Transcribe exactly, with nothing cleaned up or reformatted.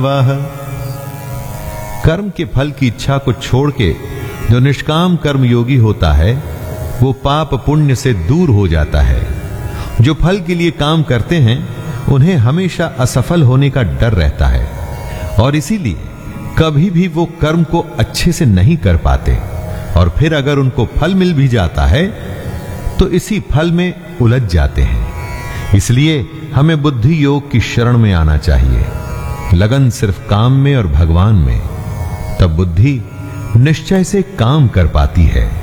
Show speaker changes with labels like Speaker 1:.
Speaker 1: वाह। कर्म के फल की इच्छा को छोड़ के जो निष्काम कर्म योगी होता है वो पाप पुण्य से दूर हो जाता है। जो फल के लिए काम करते हैं उन्हें हमेशा असफल होने का डर रहता है और इसीलिए कभी भी वो कर्म को अच्छे से नहीं कर पाते और फिर अगर उनको फल मिल भी जाता है तो इसी फल में उलझ जाते हैं। इसलिए हमें बुद्धि योग की शरण में आना चाहिए, लगन सिर्फ काम में और भगवान में, तब बुद्धि निश्चय से काम कर पाती है।